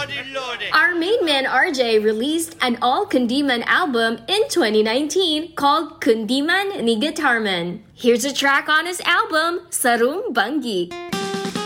Our main man RJ released an all Kundiman album in 2019 called Kundiman ni Guitarman. Here's a track on his album, Sarung Bangi.